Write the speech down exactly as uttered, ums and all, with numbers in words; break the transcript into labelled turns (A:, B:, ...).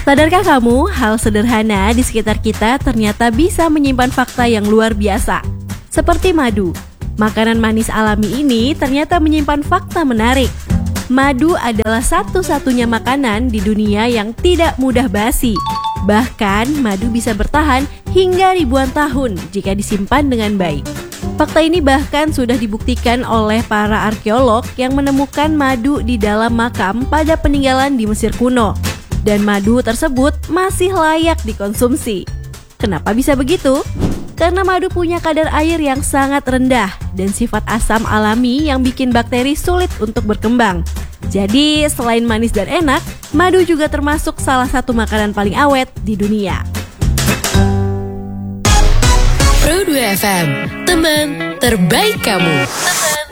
A: Sadarkah kamu, hal sederhana di sekitar kita ternyata bisa menyimpan fakta yang luar biasa? Seperti madu. Makanan manis alami ini ternyata menyimpan fakta menarik. Madu adalah satu-satunya makanan di dunia yang tidak mudah basi. Bahkan, madu bisa bertahan hingga ribuan tahun jika disimpan dengan baik. Fakta ini bahkan sudah dibuktikan oleh para arkeolog yang menemukan madu di dalam makam pada peninggalan di Mesir kuno. Dan madu tersebut masih layak dikonsumsi. Kenapa bisa begitu? Karena madu punya kadar air yang sangat rendah dan sifat asam alami yang bikin bakteri sulit untuk berkembang. Jadi selain manis dan enak, madu juga termasuk salah satu makanan paling awet di dunia.
B: Pro dua F M, teman terbaik kamu. Teman